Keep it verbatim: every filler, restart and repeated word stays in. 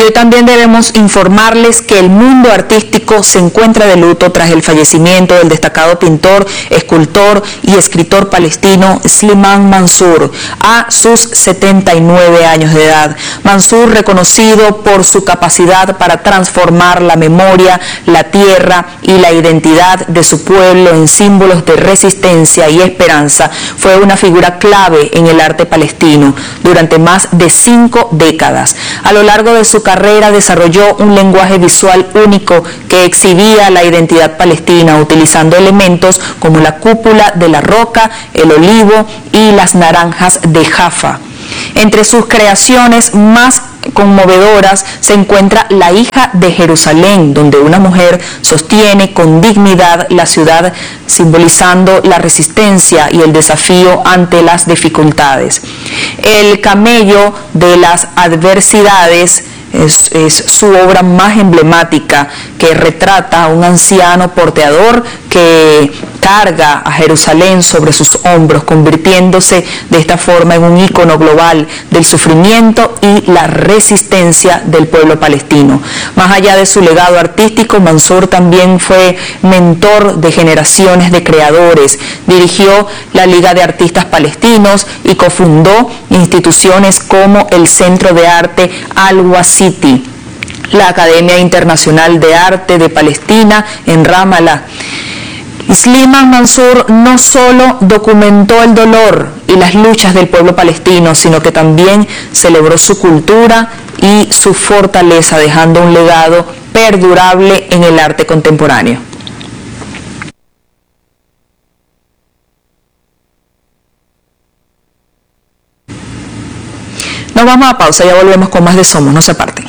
Y hoy también debemos informarles que el mundo artístico se encuentra de luto tras el fallecimiento del destacado pintor, escultor y escritor palestino Slimán Mansur a sus setenta y nueve años de edad. Mansur, reconocido por su capacidad para transformar la memoria, la tierra y la identidad de su pueblo en símbolos de resistencia y esperanza, fue una figura clave en el arte palestino durante más de cinco décadas. A lo largo de su carrera desarrolló un lenguaje visual único que exhibía la identidad palestina, utilizando elementos como la cúpula de la roca, el olivo y las naranjas de Jaffa. Entre sus creaciones más conmovedoras se encuentra La hija de Jerusalén, donde una mujer sostiene con dignidad la ciudad, simbolizando la resistencia y el desafío ante las dificultades. El camello de las adversidades Es, es su obra más emblemática, que retrata a un anciano porteador que carga a Jerusalén sobre sus hombros, convirtiéndose de esta forma en un ícono global del sufrimiento y la resistencia del pueblo palestino. Más allá de su legado artístico, Mansur también fue mentor de generaciones de creadores, dirigió la Liga de Artistas Palestinos y cofundó instituciones como el Centro de Arte Al-Wasiti, la Academia Internacional de Arte de Palestina en Ramallah. Slimán Mansur no solo documentó el dolor y las luchas del pueblo palestino, sino que también celebró su cultura y su fortaleza, dejando un legado perdurable en el arte contemporáneo. Nos vamos a pausa, ya volvemos con más de Somos, no se aparte.